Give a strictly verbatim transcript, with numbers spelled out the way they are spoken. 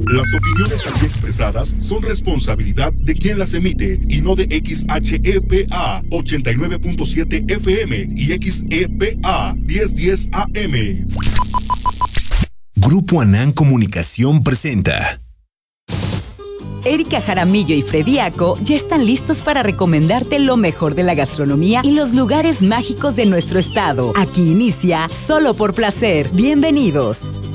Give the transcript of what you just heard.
Las opiniones aquí expresadas son responsabilidad de quien las emite y no de X H E P A ochenta y nueve punto siete F M y X E P A mil diez A M. Grupo Anán Comunicación presenta. Erika Jaramillo y Frediaco ya están listos para recomendarte lo mejor de la gastronomía y los lugares mágicos de nuestro estado. Aquí inicia Solo por Placer. Bienvenidos.